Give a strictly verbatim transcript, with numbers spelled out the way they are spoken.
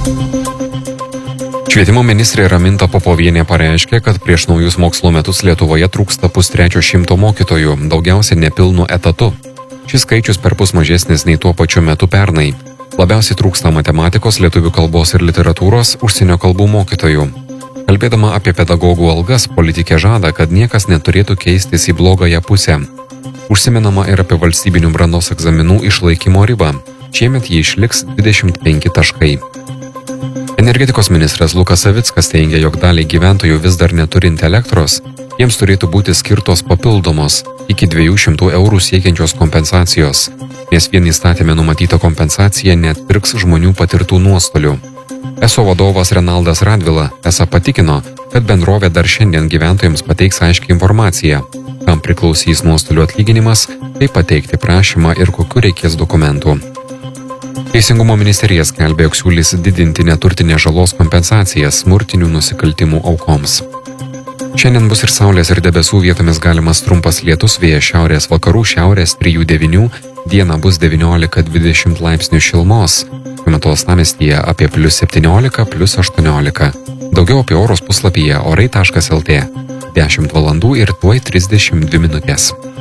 Švietimo ministrė Raminta Popovienė pareiškė, kad prieš naujus mokslo metus Lietuvoje trūksta pustrečio šimto mokytojų, daugiausiai nepilnu etatu. Šis skaičius perpus mažesnis nei tuo pačiu metu pernai. Labiausiai trūksta matematikos, lietuvių kalbos ir literatūros, užsienio kalbų mokytojų. Kalbėdama apie pedagogų algas, politikė žada, kad niekas neturėtų keistis į blogąją pusę. Užsimenama ir apie valstybinių brandos egzaminų išlaikymo ribą. Šiemet jį išliks dvidešimt penki taškai. Energetikos ministras Lukas Savickas teigia, jog daliai gyventojų vis dar neturint elektros, jiems turėtų būti skirtos papildomos iki dviejų šimtų eurų siekiančios kompensacijos, nes vien įstatymė numatyta kompensacija neatpirks žmonių patirtų nuostolių. Eso vadovas Renaldas Radvila esą patikino, kad bendrovė dar šiandien gyventojams pateiks aiškią informaciją, kam priklausys nuostolių atlyginimas, kaip pateikti prašymą ir kokiu reikės dokumentų. Teisingumo ministerija skelbė, jog siūlys didinti neturtinės žalos kompensacijas smurtinių nusikaltimų aukoms. Šiandien bus ir saulės ir debesų, vietomis galimas trumpas lietus, vėjas šiaurės vakarų, šiaurės trijų devynių, dieną bus devyniolika dvidešimt laipsnių šilumos, šiuo metu uostamiestyje apie plius septyniolika, plius aštuoniolika. Daugiau apie orus puslapyje orai taškas lt. dešimt valandų ir tuoj trisdešimt dvi minutės.